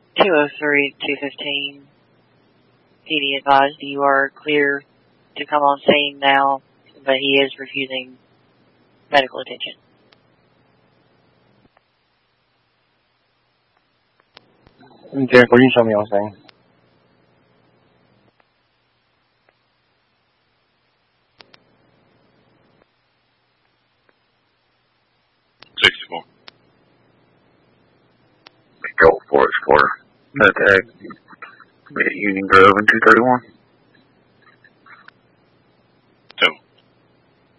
203-215. PD advised you are clear to come on scene now, but he is refusing medical attention. Jack, what do you show me on scene? Go for it, Explorer. Attack. Union Grove and 231.